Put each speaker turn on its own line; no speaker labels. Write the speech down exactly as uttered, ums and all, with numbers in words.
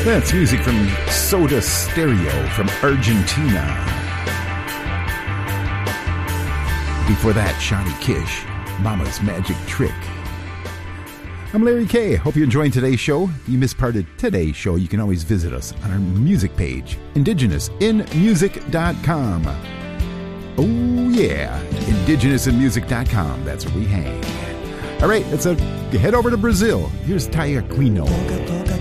That's music from Soda Stereo from Argentina. Before that, Shawnee Kish, Mama's Magic Trick. I'm Larry K. Hope you're enjoying today's show. If you missed part of today's show, you can always visit us on our music page, indigenous in music dot com. Oh, yeah, indigenous in music dot com. That's where we hang. All right, let's uh, head over to Brazil. Here's Taya Quino.